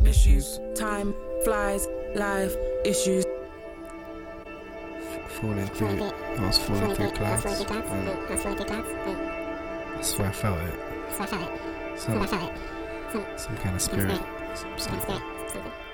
issues. Time flies, life issues. Falling through. I was falling through clouds. That's where I felt it. Some kind of spirit. Something.